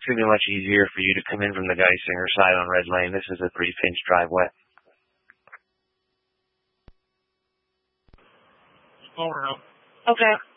going to be much easier for you to come in from the Geisinger side on Red Lane. This is a pretty pinch driveway. Over now. Okay.